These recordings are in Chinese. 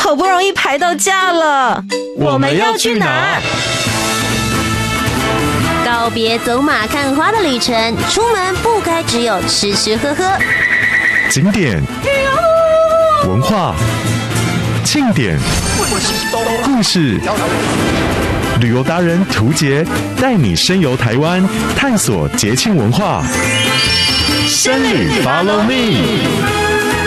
好不容易排到假了， 我们要去哪？ 告别走马看花的旅程，出门不该只有吃吃喝喝。 景点、文化、庆典、故事，旅游达人涂杰带你深游台湾，探索节庆文化。深旅 Follow Me。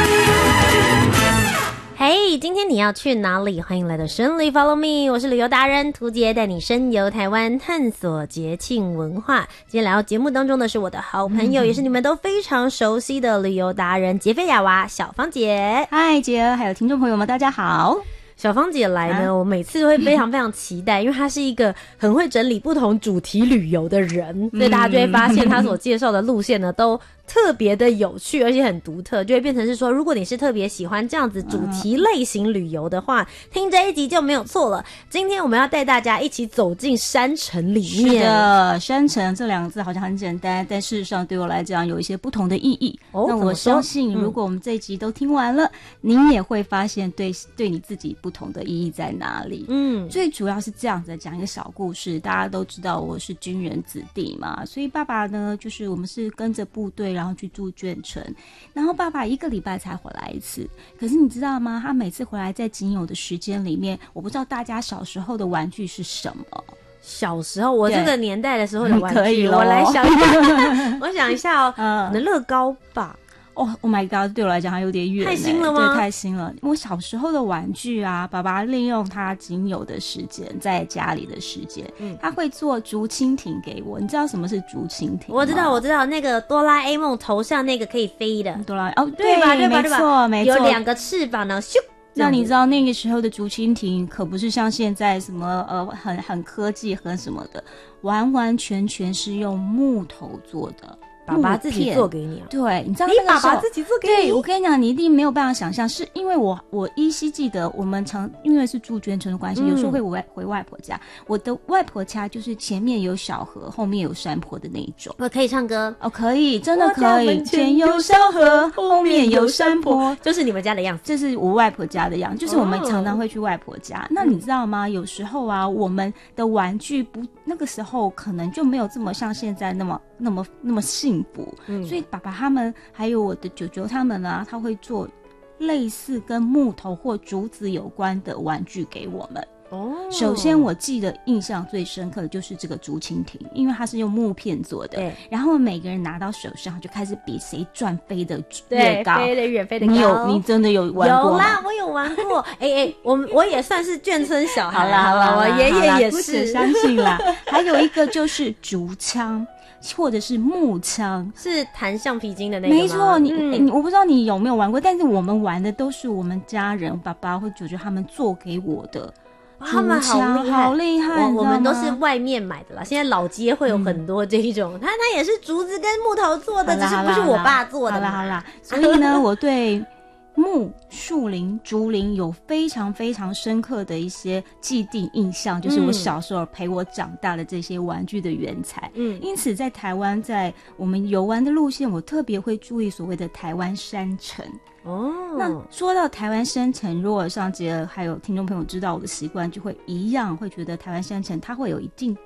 嘿，今天你要去哪里？欢迎来到深旅 Follow Me， 我是旅游达人涂杰，带你深游台湾，探索节庆文化。今天来到节目当中的是我的好朋友，也是你们都非常熟悉的旅游达人杰菲亚娃小芳姐。 嗨，杰儿，还有听众朋友们，大家好。 小芳姐来呢，我每次都会非常非常期待，因为她是一个很会整理不同主题旅游的人，所以大家就会发现她所介绍的路线呢都特别的有趣，而且很独特，就会变成是说，如果你是特别喜欢这样子主题类型旅游的话，听这一集就没有错了。今天我们要带大家一起走进山城里面。 是的，山城这两个字好像很简单，但事实上对我来讲有一些不同的意义。那我相信，如果我们这一集都听完了，您也会发现对你自己不同的意义在哪里。最主要是这样子，讲一个小故事。大家都知道我是军人子弟嘛，所以爸爸呢，就是我们是跟着部队，然后去住眷村，然后爸爸1个礼拜才回来一次。可是你知道吗？他每次回来在仅有的时间里面，我不知道大家小时候的玩具是什么。 小时候，我这个年代的时候的玩具， 可以咯， 我来想一下，我想一下哦，可能乐高吧。 Oh my god， 对我来讲还有点远， 太新了吗？ 对，太新了。我小时候的玩具啊，爸爸利用他仅有的时间，在家里的时间，他会做竹蜻蜓给我。你知道什么是竹蜻蜓吗？ 我知道，那个哆啦 A 梦头上那个可以飞的哆啦哦， 对吧？ 没错， 有2个翅膀呢，咻。 那你知道那个时候的竹蜻蜓可不是像现在什么很科技很什么的，完完全全是用木头做的。 爸爸自己做给你啊？ 对，你知道你爸爸自己做给你？ 对，我跟你讲，你一定没有办法想象，是因为我依稀记得，我们因为是住眷村的关系，有时候会回外婆家。我的外婆家就是前面有小河，后面有山坡的那一种。 我可以唱歌哦，可以，真的可以。前有小河，后面有山坡， 就是你们家的样子。 这是我外婆家的样子，就是我们常常会去外婆家。那你知道吗？有时候啊，我们的玩具那个时候可能就没有这么像现在那么幸福，所以爸爸他们还有我的舅舅他们啊，他会做类似跟木头或竹子有关的玩具给我们。首先我记得印象最深刻的就是这个竹蜻蜓，因为它是用木片做的，然后每个人拿到手上就开始比谁转飞的越高， 飞得远飞得高。 你真的有玩过吗？ 有啦，我有玩过。我也算是眷村小孩。 好啦， 我爷爷也是， 相信啦。还有一个就是竹枪。或者是木枪， 是弹橡皮筋的那个吗？ 没错，我不知道你有没有玩过，但是我们玩的都是我们家人爸爸或舅舅他们做给我的。 他们好厉害， 我们都是外面买的啦。现在老街会有很多这一种，它也是竹子跟木头做的，只是不是我爸做的。 好啦，所以呢，我对树林、竹林有非常非常深刻的一些既定印象，就是我小时候陪我长大的这些玩具的原材。因此在台湾，在我们游玩的路线，我特别会注意所谓的台湾山城。那说到台湾山城，如果上节还有听众朋友知道我的习惯，就会一样会觉得台湾山城它会有一定